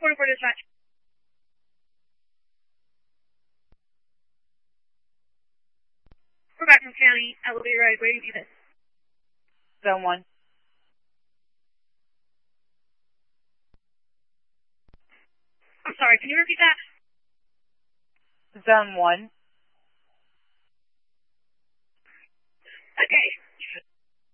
44 dispatch. We're back from county, elevator ride, where do you this? Zone 1. I'm sorry, can you repeat that? Zone 1.